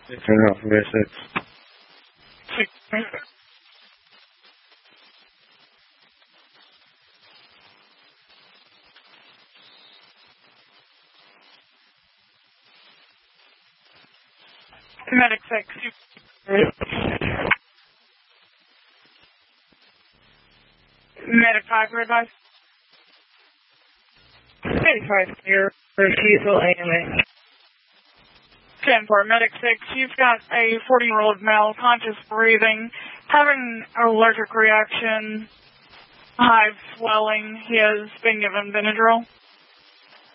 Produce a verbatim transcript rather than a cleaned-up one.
Turn off V six. Medic six. Medic five, advice. eighty-five, your refusal A M A. ten four, Medic six, you've got a forty-year-old male, conscious breathing, having an allergic reaction, hive swelling. He has been given Benadryl.